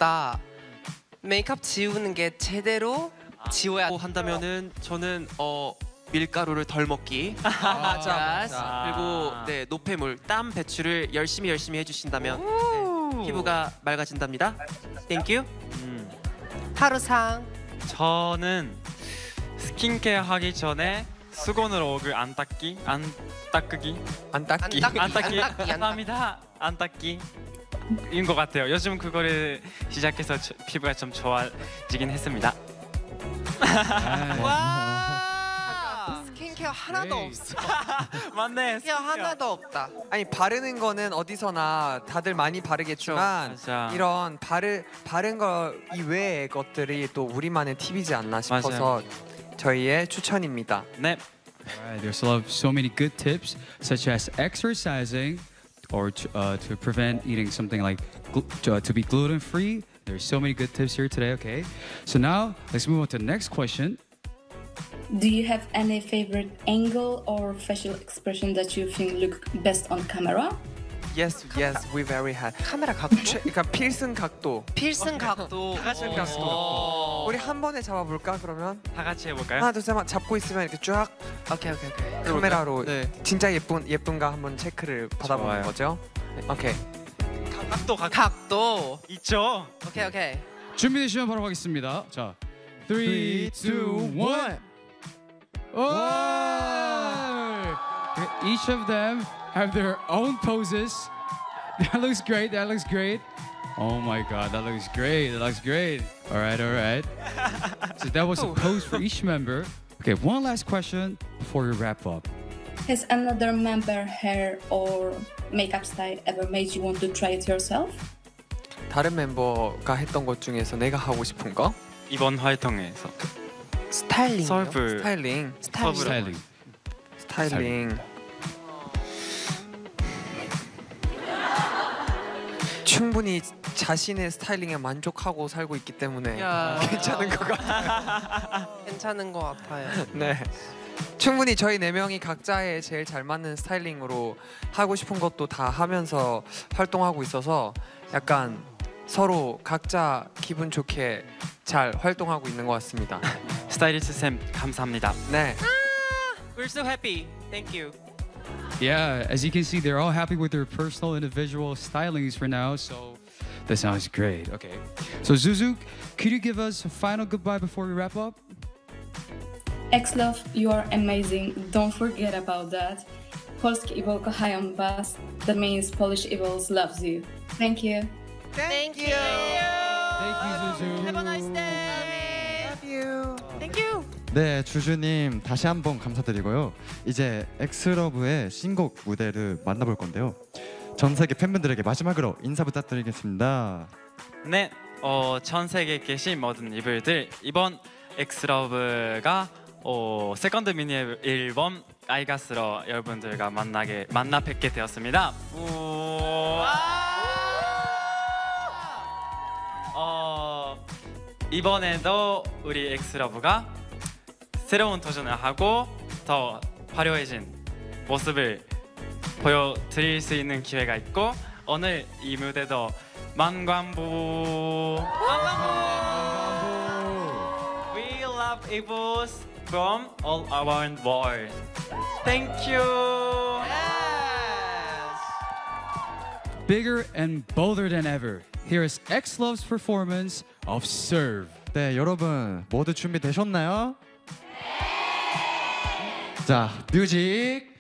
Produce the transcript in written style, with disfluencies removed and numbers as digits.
둘 다 메이크업 지우는 게 제대로 지워야 한다면은 저는 밀가루를 덜 먹기 맞아. 그리고 네 노폐물 땀 배출을 열심히 해주신다면 네, 피부가 맑아진답니다. 땡큐. 하루상 저는 스킨케어 하기 전에 수건으로 얼굴 안 닦기. 감사합니다. 안 닦기. 인 것 같아요. 요즘 그거를 시작해서 피부가 좀 좋아지긴 했습니다. 와 스킨케어 하나도 없어. 맞네. 스킨케어 하나도 없다. 아니 바르는 거는 어디서나 다들 많이 바르겠지만 맞아. 이런 바른 거 이외의 것들이 또 우리만의 팁이지 않나 싶어서 저희의 추천입니다. 네. Alright, there's so many good tips, such as exercising, or to prevent eating something like to be gluten-free. There's so many good tips here today. Okay, so now let's move on to the next question. Do you have any favorite angle or facial expression that you think look best on camera? Yes, we very had. 카메라 각도? 그러니까 필승 각도. 필승 각도. 필승 각도. 우리 한 번에 잡아볼까 그러면? 다 같이 해볼까요? 하나 둘 셋 잡고 있으면 이렇게 쫙 오케이. 카메라로 네. 진짜 예쁜가 한번 체크를 받아보는 좋아요. 거죠. 오케이. 각도 각도. 있죠. 오케이. 준비되시면 바로 가겠습니다. 자, 3, 2, 1. Whoa! Each of them have their own poses. That looks great. Oh my God, that looks great. All right. So that was a pose for each member. Okay, one last question before we wrap up. Has another member hair or makeup style ever made you want to try it yourself? 다른 멤버가 했던 것 중에서 내가 하고 싶은 거? 이번 활동에서 스타일링. 서브 스타일링. 충분히 자신의 스타일링에 만족하고 살고 있기 때문에 괜찮은 것 같아요. 괜찮은 것 같아요. 네. 충분히 저희 네 명이 각자의 제일 잘 맞는 스타일링으로 하고 싶은 것도 다 하면서 활동하고 있어서 약간 서로 각자 기분 좋게 잘 활동하고 있는 것 같습니다. 스타일리스트 쌤 감사합니다. 네. We're so happy. Thank you. Yeah, as you can see, they're all happy with their personal individual stylings for now, so that sounds great. Okay, so Zuzu, could you give us a final goodbye before we wrap up? X-Love, you are amazing. Don't forget about that. Polski Evil kochają was. That means Polish Evils loves you. Thank you. Thank you. Thank you, Zuzu. Have a nice day. Love you. Thank you. 네, 주주님 다시 한번 감사드리고요. 이제 엑스러브의 신곡 무대를 만나볼 건데요. 전 세계 팬분들에게 마지막으로 인사 부탁드리겠습니다. 네, 전 세계에 계신 모든 이불들 이번 엑스러브가 세컨드 미니 앨범 아이가스로 여러분들과 만나 뵙게 되었습니다. 이번에도 우리 엑스러브가 새로운 도전을 하고 더 화려해진 모습을 보여드릴 수 있는 기회가 있고 오늘 이 무대도 만관부 We love Evos from all around the world. Thank you. Bigger and bolder than ever. Here is X-Love's performance of Serve. 네, 여러분 모두 준비되셨나요? 자, 뮤직